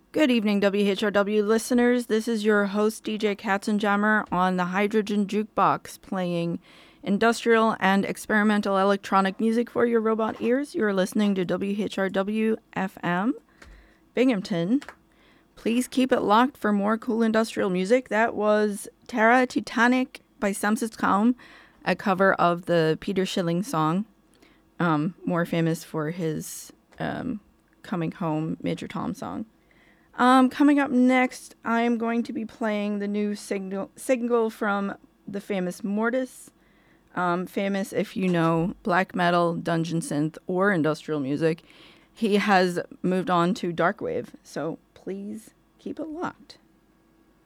Good evening, WHRW listeners. This is your host, DJ Katzenjammer, on the Hydrogen Jukebox, playing industrial and experimental electronic music for your robot ears. You're listening to WHRW FM, Binghamton. Please keep it locked for more cool industrial music. That was Terra Titanic by Samsiskalm, a cover of the Peter Schilling song, more famous for his Coming Home Major Tom song. Coming up next, I'm going to be playing the new single from the famous Mortis. Famous if you know black metal, dungeon synth, or industrial music. He has moved on to darkwave, so please keep it locked.